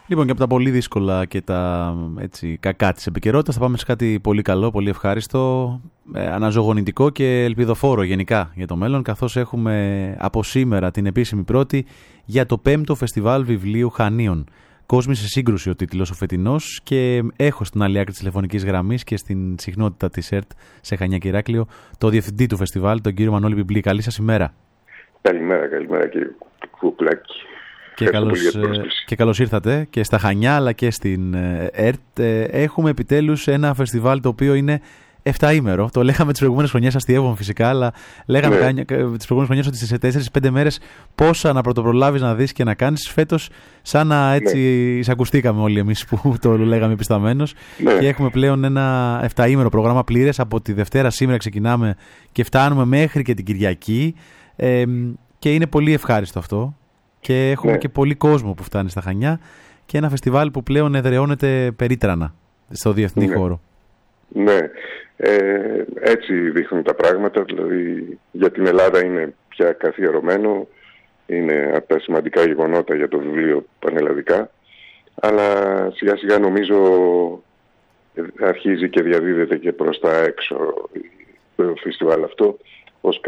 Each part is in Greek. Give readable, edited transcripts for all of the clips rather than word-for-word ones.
Λοιπόν, και από τα πολύ δύσκολα και τα έτσι, κακά της επικαιρότητας θα πάμε σε κάτι πολύ καλό, πολύ ευχάριστο, αναζωογονητικό και ελπιδοφόρο γενικά για το μέλλον, καθώς έχουμε από σήμερα την επίσημη πρώτη για το 5ο Φεστιβάλ Βιβλίου Χανίων. Κόσμοι σε σύγκρουση ο τίτλος ο φετινός, και έχω στην άλλη άκρη της τηλεφωνικής γραμμής και στην συχνότητα της ΕΡΤ σε Χανιά και Ηράκλειο το διευθυντή του φεστιβάλ, τον κύριο Μανώλη Πιμπλή. Καλή σας ημέρα. Καλημέρα κύριε Κουκλάκη. Και καλώς ήρθατε και στα Χανιά αλλά και στην ΕΡΤ. Έχουμε επιτέλους ένα φεστιβάλ το οποίο είναι 7ήμερο. Το λέγαμε τις προηγούμενες χρονιές, αστειεύομαι φυσικά, αλλά λέγαμε τις προηγούμενες χρονιές ότι σε 4-5 μέρες πόσα να πρωτοπρολάβεις να δεις και να κάνεις. Φέτος, σαν να έτσι εισακουστήκαμε όλοι εμείς που το λέγαμε επισταμένος. Και έχουμε πλέον ένα 7ήμερο πρόγραμμα πλήρες. Από τη Δευτέρα σήμερα ξεκινάμε και φτάνουμε μέχρι και την Κυριακή. Και είναι πολύ ευχάριστο αυτό. Και έχουμε και πολύ κόσμο που φτάνει στα Χανιά και ένα φεστιβάλ που πλέον εδραιώνεται περίτρανα στο διεθνή χώρο. Ναι, έτσι δείχνουν τα πράγματα. Δηλαδή για την Ελλάδα είναι πια καθιερωμένο, είναι από τα σημαντικά γεγονότα για το βιβλίο πανελλαδικά, αλλά σιγά σιγά νομίζω αρχίζει και διαδίδεται και προς τα έξω το φεστιβάλ αυτό ως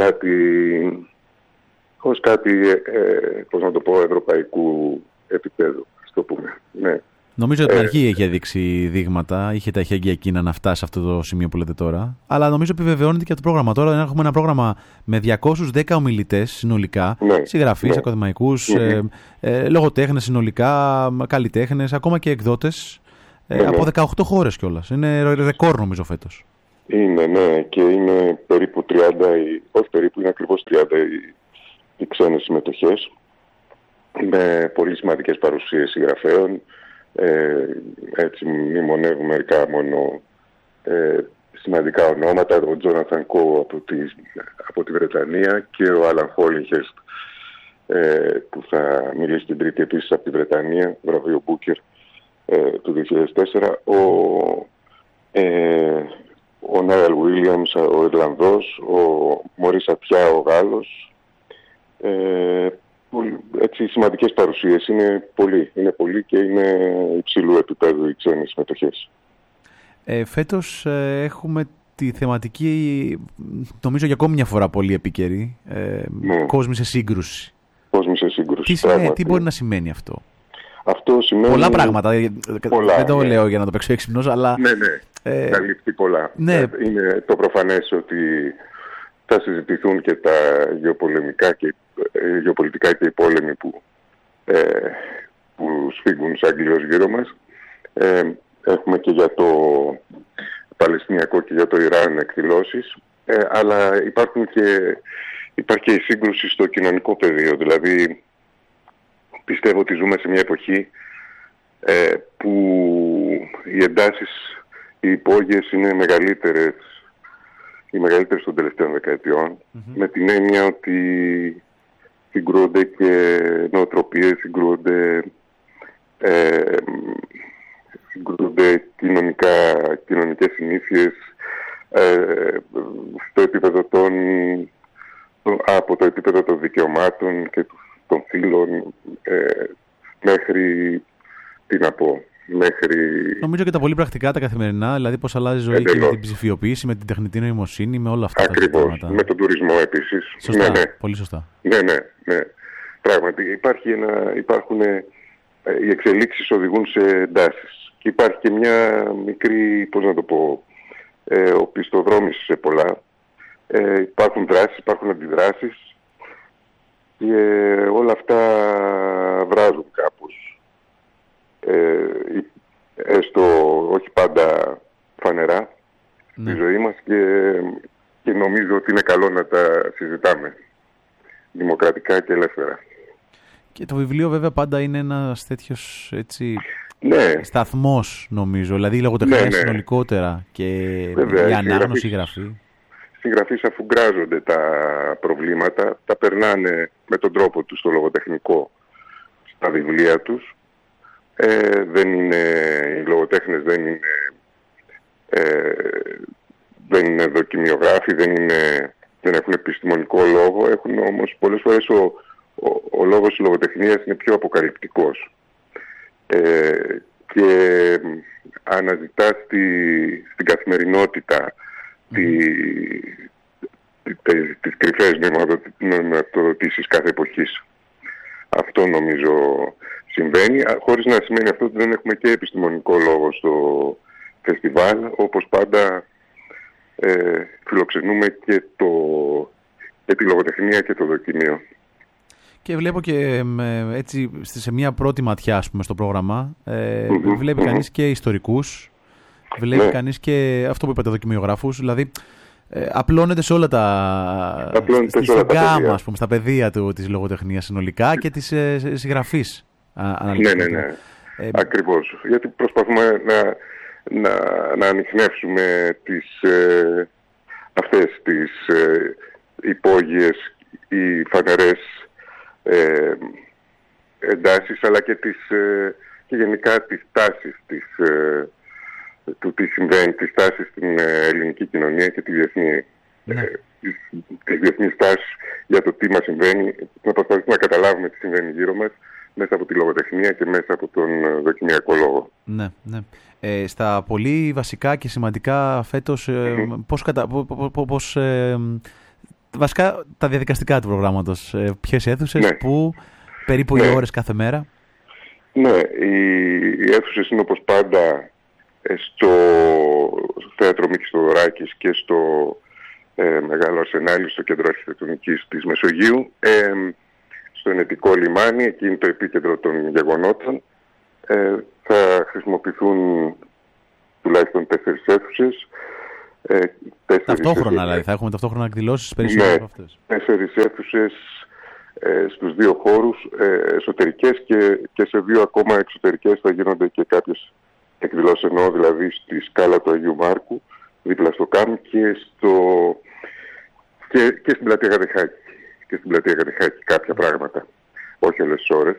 κάτι πώς να το πω, ευρωπαϊκού επίπεδου, ας το πούμε. Ναι. Νομίζω ότι την αρχή είχε δείξει δείγματα, είχε τα εχέγγυα εκείνα να φτάσει σε αυτό το σημείο που λέτε τώρα, αλλά νομίζω επιβεβαιώνεται και από το πρόγραμμα. Τώρα έχουμε ένα πρόγραμμα με 210 ομιλητές συνολικά, συγγραφείς, ακαδημαϊκούς, λογοτέχνες συνολικά, καλλιτέχνες, ακόμα και εκδότες, από 18 χώρες κιόλας. Είναι ρεκόρ νομίζω φέτος. Είναι, ναι, και είναι περίπου 30, όχι περίπου, είναι ακριβώς 30 οι ξένες συμμετοχές, με πολύ σημαντικές παρουσίες συγγραφέων. Έτσι μνημονεύουμε μερικά μόνο σημαντικά ονόματα, ο Τζόναθαν Κο από τη Βρετανία και ο Άλαν Χόλιγχερστ που θα μιλήσει την Τρίτη επίσης από τη Βρετανία, βραβείο Μπούκερ του 2004, ο Νάιαλ Βίλιαμς ο Ιρλανδός, ο Μωρίς Ατιά ο Γάλλος. Έτσι σημαντικές παρουσίες, είναι πολύ και είναι υψηλού επίπεδου οι ξένες συμμετοχές. Φέτος έχουμε τη θεματική, νομίζω για ακόμη μια φορά πολύ επίκαιρη, κόσμοι σε σύγκρουση. Κόσμοι σε σύγκρουση. Τι μπορεί να σημαίνει αυτό? Αυτό σημαίνει πολλά πράγματα. Δεν το λέω για να το παίξω έξυπνος, αλλά καλύπτει πολλά. Είναι το προφανές ότι θα συζητηθούν και τα γεωπολιτικά και οι πόλεμοι που σφίγγουν σαν κλειός γύρω μας. Έχουμε και για το Παλαιστινιακό και για το Ιράν εκδηλώσεις, αλλά υπάρχει και η σύγκρουση στο κοινωνικό πεδίο. Δηλαδή πιστεύω ότι ζούμε σε μια εποχή που οι εντάσεις, οι υπόγειες είναι οι μεγαλύτερες των τελευταίων δεκαετιών, με την έννοια ότι συγκρούονται και νοοτροπίες, συγκρούονται κοινωνικές συνήθειες στο επίπεδο από το επίπεδο των δικαιωμάτων και των φύλων μέχρι, νομίζω και τα πολύ πρακτικά, τα καθημερινά, δηλαδή πώς αλλάζει η ζωή και με την ψηφιοποίηση, με την τεχνητή νοημοσύνη, με όλα αυτά. Ακριβώς, με τον τουρισμό επίσης. Σωστά, πολύ σωστά. Ναι. Πράγματι, οι εξελίξεις οδηγούν σε εντάσεις. Και υπάρχει και μια μικρή, οπισθοδρόμηση σε πολλά. Υπάρχουν δράσεις, υπάρχουν αντιδράσεις και όλα αυτά βράζουν κάπως. Έστω όχι πάντα φανερά στη ζωή μας και νομίζω ότι είναι καλό να τα συζητάμε δημοκρατικά και ελεύθερα. Και το βιβλίο βέβαια πάντα είναι ένας τέτοιος σταθμός, νομίζω, δηλαδή η λογοτεχνία συνολικότερα και η ανάγνωση, η γραφή. Συγγραφείς αφουγκράζονται τα προβλήματα, τα περνάνε με τον τρόπο τους στο λογοτεχνικό στα βιβλία τους. Οι λογοτέχνες δεν είναι δοκιμιογράφοι, δεν έχουν επιστημονικό λόγο, έχουν όμως πολλές φορές ο λόγος της λογοτεχνίας είναι πιο αποκαλυπτικός. και αναζητά στην καθημερινότητα τις κρυφές νοηματοδοτήσεις κάθε εποχής. Αυτό νομίζω συμβαίνει, χωρίς να σημαίνει αυτό ότι δεν έχουμε και επιστημονικό λόγο στο φεστιβάλ. Όπως πάντα φιλοξενούμε και τη λογοτεχνία και το δοκιμείο. Και βλέπω και έτσι σε μια πρώτη ματιά, ας πούμε, στο πρόγραμμα, βλέπει κανείς και ιστορικούς, βλέπει κανείς και αυτό που είπατε, δοκιμιογράφους, δηλαδή απλώνεται σε όλα στην γκάμα, ας πούμε, στα πεδία της λογοτεχνίας συνολικά και της συγγραφής. Ναι. Ακριβώς. Γιατί προσπαθούμε να ανιχνεύσουμε αυτές τις υπόγειες ή φανερές εντάσεις, αλλά και γενικά τις τάσεις του τι συμβαίνει, τις τάσεις στην ελληνική κοινωνία και τις διεθνείς τάσεις για το τι μας συμβαίνει, να προσπαθήσουμε να καταλάβουμε τι συμβαίνει γύρω μας μέσα από τη λογοτεχνία και μέσα από τον δοκιμιακό λόγο. Ναι. Στα πολύ βασικά και σημαντικά φέτος, βασικά τα διαδικαστικά του προγράμματος, ποιες αίθουσες, πού, περίπου οι ώρες κάθε μέρα? Ναι, οι αίθουσες είναι όπως πάντα στο Θέατρο Μίκης Θοδωράκης και στο Μεγάλο Αρσενάλι, στο Κέντρο Αρχιτεκτονικής της Μεσογείου, στο Ενετικό Λιμάνι, εκεί είναι το επίκεντρο των γεγονότων. Θα χρησιμοποιηθούν τουλάχιστον 4 αίθουσες. Ταυτόχρονα, δηλαδή, θα έχουμε ταυτόχρονα εκδηλώσεις περισσότερες από αυτές. 4 αίθουσες στους 2 χώρους εσωτερικές και σε 2 ακόμα εξωτερικές θα γίνονται και κάποιες εκδηλώσεις, εννοώ δηλαδή στη σκάλα του Αγίου Μάρκου, δίπλα στο ΚΑΜ και στην πλατεία Γαδεχάκη. Και στην πλατεία Γαδεχάκη κάποια πράγματα, όχι όλες τις ώρες.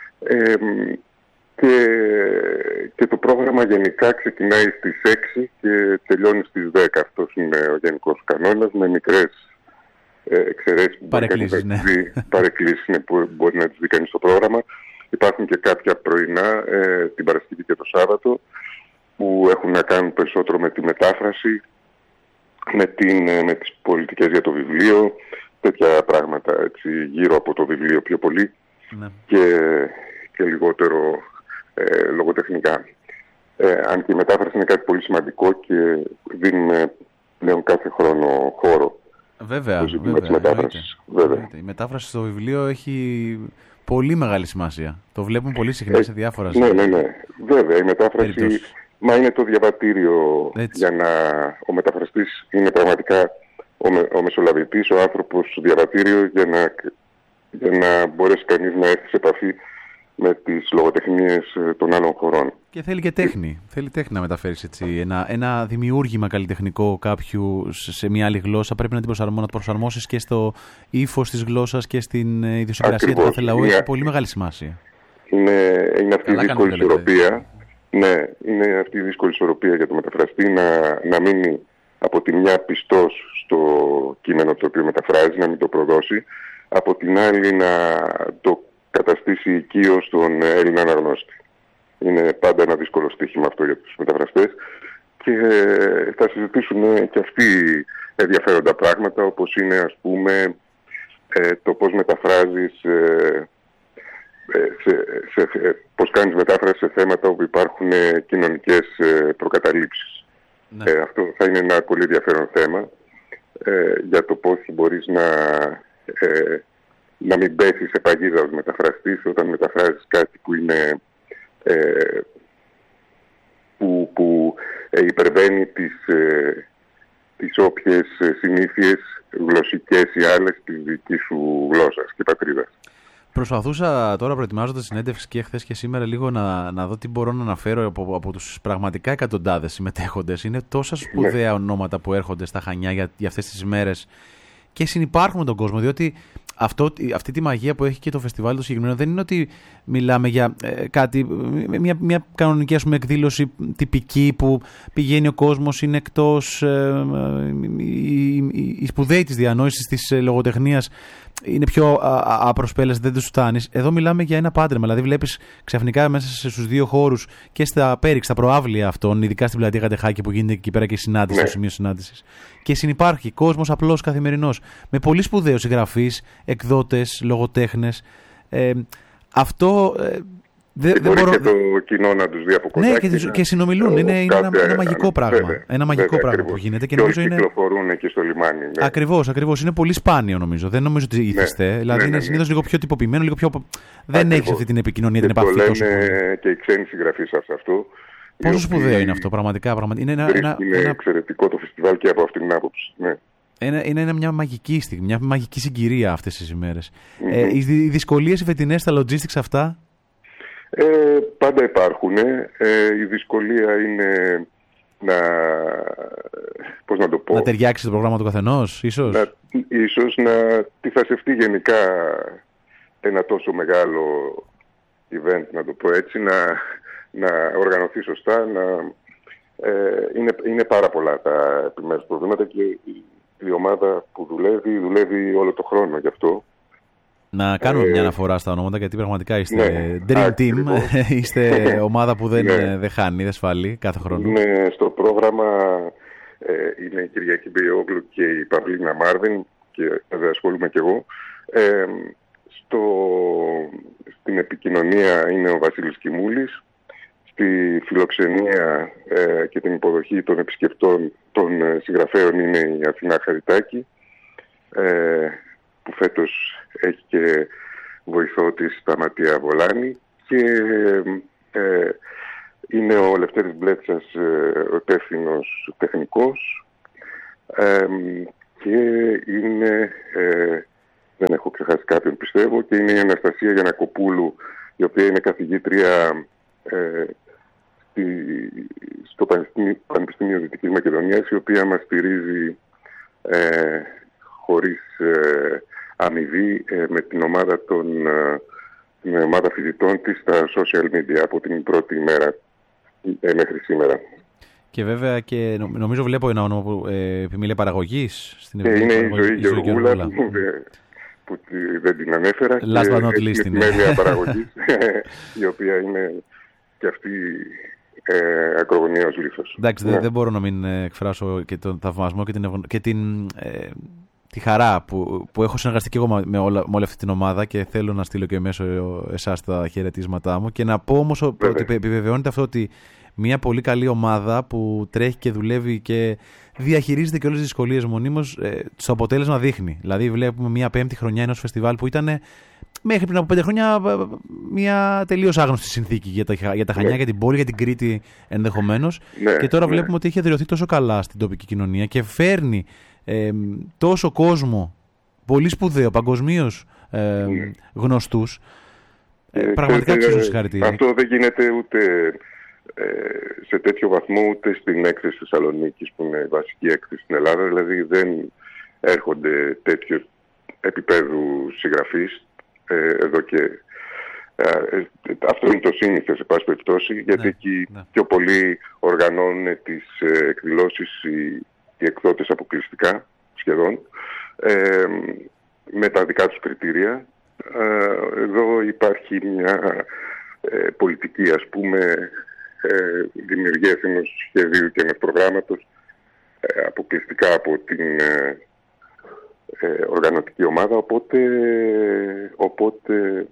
Και το πρόγραμμα γενικά ξεκινάει στις 6 και τελειώνει στις 10. Αυτός είναι ο γενικός κανόνας, με μικρές εξαιρέσεις που παρεκκλήσεις που μπορεί να τις δει κανείς στο πρόγραμμα. Υπάρχουν και κάποια πρωινά, την Παρασκευή και το Σάββατο, που έχουν να κάνουν περισσότερο με τη μετάφραση, με τις πολιτικές για το βιβλίο, τέτοια πράγματα έτσι, γύρω από το βιβλίο πιο πολύ, και λιγότερο λογοτεχνικά. Αν και η μετάφραση είναι κάτι πολύ σημαντικό και δίνουμε πλέον κάθε χρόνο χώρο. Βέβαια. Η μετάφραση στο βιβλίο έχει πολύ μεγάλη σημασία. Το βλέπουμε πολύ συχνά σε διάφορα Ναι. Βέβαια, η μετάφραση είναι το διαβατήριο για να... Ο μεταφραστής είναι πραγματικά ο μεσολαβητής, ο άνθρωπος διαβατήριο για να μπορέσει κανείς να έρθει σε επαφή με τις λογοτεχνίες των άλλων χωρών. Και θέλει και τέχνη. Θέλει τέχνη να μεταφέρεις έτσι. Ένα δημιούργημα καλλιτεχνικό κάποιου σε μια άλλη γλώσσα πρέπει να το προσαρμόσεις και στο ύφος της γλώσσας και στην ιδιοσυγκρασία του κάθε λαού. Έχει πολύ μεγάλη σημασία. Είναι αυτή η δύσκολη ισορροπία. Ναι, είναι αυτή η δύσκολη ισορροπία για το μεταφραστή να μείνει από τη μια πιστός στο κείμενο το οποίο μεταφράζει, να μην το προδώσει, από την άλλη να το καταστήσει οικείο στον Έλληνα αναγνώστη. Είναι πάντα ένα δύσκολο στοίχημα αυτό για τους μεταφραστές και θα συζητήσουν και αυτοί ενδιαφέροντα πράγματα, όπως είναι, ας πούμε, το πώς μεταφράζεις, πώς κάνεις μετάφραση σε θέματα όπου υπάρχουν κοινωνικές προκαταλήψεις. Ναι. Αυτό θα είναι ένα πολύ ενδιαφέρον θέμα για το πώς μπορείς να μην πέσεις σε παγίδα ως μεταφραστής όταν μεταφράζεις κάτι που είναι που υπερβαίνει τις όποιες συνήθειες γλωσσικές ή άλλες της δικής σου γλώσσας και πατρίδας. Προσπαθούσα τώρα, προετοιμάζοντας τη συνέντευξη και χθες και σήμερα, λίγο να δω τι μπορώ να αναφέρω από τους πραγματικά εκατοντάδες συμμετέχοντες. Είναι τόσα σπουδαία ονόματα που έρχονται στα Χανιά για αυτές τις ημέρες και συνυπάρχουν με τον κόσμο, διότι αυτή τη μαγεία που έχει και το φεστιβάλ το συγκεκριμένο δεν είναι ότι μιλάμε για κάτι, μια κανονική ας πούμε, εκδήλωση τυπική που πηγαίνει ο κόσμος, είναι εκτός, η σπουδαίοι της διανόησης της λογοτεχνίας είναι πιο απροσπέλαστη, δεν τους φτάνεις. Εδώ μιλάμε για ένα πάντρεμα. Δηλαδή, βλέπεις ξαφνικά μέσα στους δύο χώρους και στα πέριξ, στα προάβλια αυτών, ειδικά στην πλατεία Κατεχάκη που γίνεται εκεί πέρα και η συνάντηση, το σημείο συνάντησης. Και συνυπάρχει κόσμος απλός καθημερινός. Με πολύ σπουδαίους συγγραφείς, εκδότες, λογοτέχνες. Αυτό. Δεν μπορώ... και το κοινό να τους δει από κοντά. Ναι, και συνομιλούν. Είναι ένα μαγικό πράγμα. Βέβαια, ένα μαγικό πράγμα ακριβώς. που γίνεται. Και όλοι κυκλοφορούν εκεί στο λιμάνι. Ναι. Ακριβώς. Είναι πολύ σπάνιο νομίζω. Δεν νομίζω ότι ήθιστε. Δηλαδή είναι συνήθως λίγο πιο τυποποιημένο, λίγο πιο. Δεν έχει αυτή την επικοινωνία, την επαφή τόσο. Το λένε και οι ξένοι συγγραφείς αυτό. Πόσο σπουδαίο είναι αυτό, πραγματικά. Είναι εξαιρετικό το φεστιβάλ και από αυτήν την άποψη. Ναι. Είναι μια μαγική στιγμή, μια μαγική συγκυρία αυτές τις ημέρες. Οι δυσκολίες οι φετινές στα logistics αυτά. Πάντα υπάρχουν. Η δυσκολία είναι πώς να το πω, να ταιριάξει το πρόγραμμα του καθενός, ίσως. Ίσως να τυφασευτεί γενικά ένα τόσο μεγάλο event, να το πω έτσι, να οργανωθεί σωστά. Είναι πάρα πολλά τα επιμέρους προβλήματα και η ομάδα που δουλεύει όλο το χρόνο γι' αυτό. Να κάνουμε μια αναφορά στα ονόματα, γιατί πραγματικά είστε Dream Team, είστε ομάδα που δεν χάνει, δεν σφάλει κάθε χρόνο. Ναι, στο πρόγραμμα είναι η Κυριακή Μπιόγλου και η Παυλίνα Μάρδιν και βέβαια ασχολούμαι κι εγώ. Στην επικοινωνία είναι ο Βασίλης Κιμούλης. Στη φιλοξενία και την υποδοχή των επισκεπτών των συγγραφέων είναι η Αθηνά Χαριτάκη, που φέτος έχει και βοηθό της Σταματία Βολάνη, και είναι ο Λευτέρης Μπλέτσας, ο υπεύθυνος τεχνικός, και είναι, δεν έχω ξεχάσει κάποιον πιστεύω, και είναι η Αναστασία Γιαννακοπούλου, η οποία είναι καθηγήτρια στο Πανεπιστήμιο Δυτικής Μακεδονίας, η οποία μας στηρίζει χωρίς αμοιβή με την ομάδα φοιτητών της στα social media από την πρώτη ημέρα μέχρι σήμερα. Και βέβαια και νομίζω βλέπω ένα όνομα που επιμήλε παραγωγής στην είναι η Ζωή Γεωργούλα που δεν την ανέφερα, last but not least, και επιμέλεια παραγωγής η οποία είναι και αυτή ακρογωνιαίος λίθος. Εντάξει, δεν μπορώ να μην εκφράσω και τον θαυμασμό και τη χαρά που έχω συνεργαστεί και εγώ με όλη αυτή την ομάδα, και θέλω να στείλω και μέσω εσάς τα χαιρετίσματά μου, και να πω όμως ότι επιβεβαιώνεται αυτό, ότι μια πολύ καλή ομάδα που τρέχει και δουλεύει και διαχειρίζεται και όλες τις δυσκολίες μονίμως, στο αποτέλεσμα δείχνει. Δηλαδή βλέπουμε μια πέμπτη χρονιά ενός φεστιβάλ που ήταν μέχρι πριν από 5 χρόνια μια τελείως άγνωστη συνθήκη για τα Χανιά, για την πόλη, για την Κρήτη ενδεχομένως, και τώρα βλέπουμε ότι έχει αδειωθεί τόσο καλά στην τοπική κοινωνία και φέρνει τόσο κόσμο πολύ σπουδαίο, παγκοσμίως γνωστούς. Πραγματικά τους συγχαρητήρια. Αυτό δεν γίνεται ούτε σε τέτοιο βαθμό ούτε στην έκθεση Θεσσαλονίκης, που είναι η βασική έκθεση στην Ελλάδα. Δηλαδή δεν έρχονται τέτοιο επίπεδου συγγραφείς εδώ και αυτό είναι το σύνηθες σε πάση περιπτώσει, γιατί εκεί πιο πολλοί οργανώνουν τις εκδηλώσεις οι εκδότες αποκλειστικά σχεδόν, με τα δικά τους κριτήρια. Εδώ υπάρχει μια πολιτική, ας πούμε, δημιουργίας ενός σχεδίου και ενός προγράμματος αποκλειστικά από την οργανωτική ομάδα, οπότε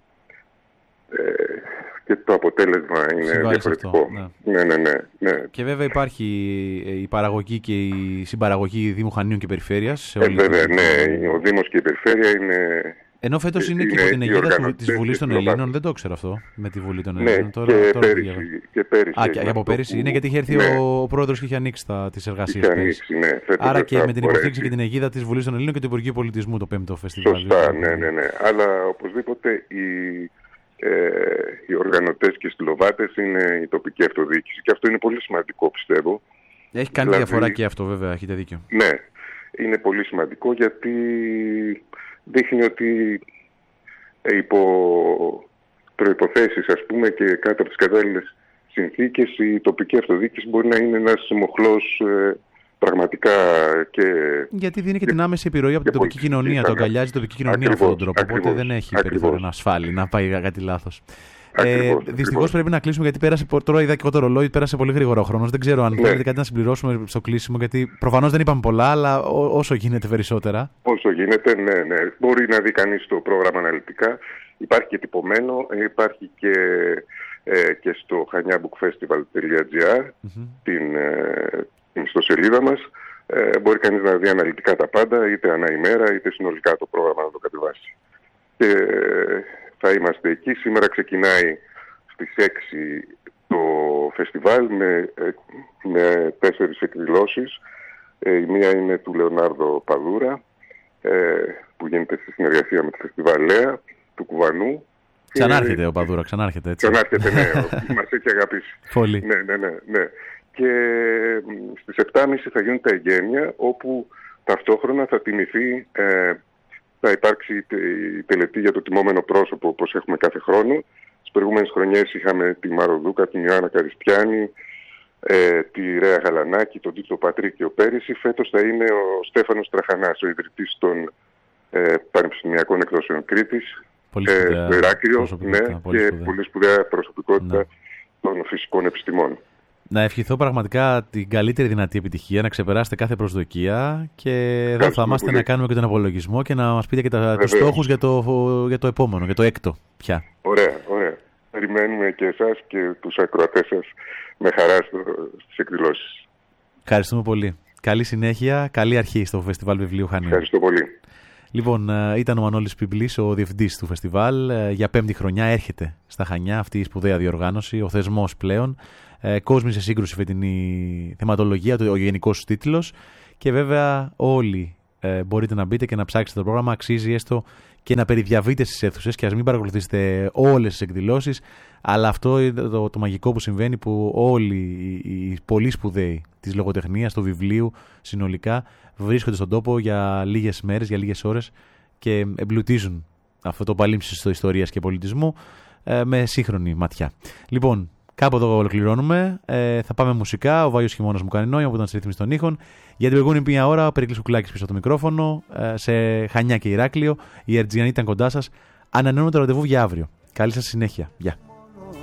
και το αποτέλεσμα είναι διαφορετικό. Ναι. Και βέβαια υπάρχει η παραγωγή και η συμπαραγωγή Δήμου Χανίων και Περιφέρειας. Βέβαια, ναι. Ο Δήμος και η Περιφέρεια είναι... Ενώ φέτος είναι και από την αιγίδα της Βουλής των Ελλήνων, δεν το ξέρω αυτό, με τη Βουλή των Ελλήνων. Και πέρυσι. Και από πέρυσι είναι, γιατί είχε έρθει ο πρόεδρος και είχε ανοίξει τις εργασίες. Άρα και με την υποστήριξη και την αιγίδα της Βουλής των Ελλήνων και του Υπουργείου Πολιτισμού το 5ο φεστιβάλ. Σωστά, ναι. Αλλά οπωσδήποτε οι οργανωτές και οι στυλοβάτες είναι η τοπική αυτοδιοίκηση, και αυτό είναι πολύ σημαντικό, πιστεύω. Έχει κάνει διαφορά και αυτό, βέβαια, έχετε δίκιο. Ναι, είναι πολύ σημαντικό, γιατί δείχνει ότι υπό προϋποθέσεις, ας πούμε, και κάτω από τις κατάλληλες συνθήκες, η τοπική αυτοδιοίκηση μπορεί να είναι ένας μοχλός πραγματικά και... Γιατί δίνει και την άμεση επιρροή από την τοπική κοινωνία, το αγκαλιάζει η τοπική κοινωνία με αυτόν τον τρόπο, οπότε δεν έχει περιθώριο να ασφάλει, να πάει κάτι λάθος. Δυστυχώς πρέπει να κλείσουμε, γιατί πέρασε, τώρα είδα και εγώ το ρολόι, πέρασε πολύ γρήγορα ο χρόνος. Δεν ξέρω αν θέλετε κάτι να συμπληρώσουμε στο κλείσιμο, γιατί προφανώς δεν είπαμε πολλά, αλλά όσο γίνεται περισσότερα. Όσο γίνεται, ναι. Μπορεί να δει κανείς το πρόγραμμα αναλυτικά. Υπάρχει και τυπωμένο, υπάρχει και στο haniabookfestival.gr, την ιστοσελίδα μας. Μπορεί κανείς να δει αναλυτικά τα πάντα, είτε ανά ημέρα, είτε συνολικά το πρόγραμμα να το κατεβάσει. Και θα είμαστε εκεί. Σήμερα ξεκινάει στις 6 το φεστιβάλ με 4 εκδηλώσεις. Η μία είναι του Λεωνάρδο Παδούρα, που γίνεται στη συνεργασία με το φεστιβάλ Λέα, του Κουβανού. Ξανάρχεται ο Παδούρα, ξανάρχεται έτσι. Ξανάρχεται, ναι, μας έχει αγαπήσει. Πολύ. Ναι. Και στις 7.30 θα γίνουν τα εγγένεια, όπου ταυτόχρονα θα τιμηθεί, θα υπάρξει η τελετή για το τιμόμενο πρόσωπο, όπως έχουμε κάθε χρόνο. Τις προηγούμενες χρονιές είχαμε τη Μαροδούκα, την Ιωάννα Καριστιάνη, τη Ρέα Γαλανάκη, τον Τίτο Πατρίκιο πέρυσι. Φέτος θα είναι ο Στέφανος Τραχανάς, ο ιδρυτής των Πανεπιστημιακών Εκδόσεων Κρήτης, στο Ηράκλειο, και πολύ σπουδαία προσωπικότητα των φυσικών επιστημών. Να ευχηθώ πραγματικά την καλύτερη δυνατή επιτυχία, να ξεπεράσετε κάθε προσδοκία, και εδώ θα είμαστε να κάνουμε και τον απολογισμό και να μας πείτε και τους στόχους για το επόμενο, για το έκτο πια. Ωραία. Περιμένουμε και εσάς και τους ακροατές σας με χαρά στις εκδηλώσεις. Ευχαριστούμε πολύ. Καλή συνέχεια, καλή αρχή στο Φεστιβάλ Βιβλίου Χανίων. Ευχαριστώ πολύ. Λοιπόν, ήταν ο Μανώλης Πιμπλής, ο διευθυντής του φεστιβάλ. Για 5η χρονιά έρχεται στα Χανιά αυτή η σπουδαία διοργάνωση, ο θεσμός πλέον. Κόσμοι σε σύγκρουση φετινή θεματολογία, ο γενικός τίτλος. Και βέβαια όλοι μπορείτε να μπείτε και να ψάξετε το πρόγραμμα. Αξίζει έστω και να περιδιαβείτε στις αίθουσες, και ας μην παρακολουθήσετε όλες τις εκδηλώσεις. Αλλά αυτό είναι το μαγικό που συμβαίνει, που όλοι οι πολύ σπουδαίοι της λογοτεχνίας, του βιβλίου συνολικά, βρίσκονται στον τόπο για λίγες μέρες, για λίγες ώρες, και εμπλουτίζουν αυτό το παλίμψιστο ιστορίας και πολιτισμού με σύγχρονη ματιά. Λοιπόν, κάπου εδώ ολοκληρώνουμε. Θα πάμε μουσικά. Ο Βάιος Χειμώνας μου κάνει νόημα, που ήταν στη ρύθμιση των ήχων. Για την προηγούμενη μία ώρα, ο Περίκλης Κουκλάκης πίσω από το μικρόφωνο. Σε Χανιά και Ηράκλειο. Η Ερτζιανή ήταν κοντά σας. Ανανεώνουμε το ραντεβού για αύριο. Καλή σας συνέχεια. Γεια.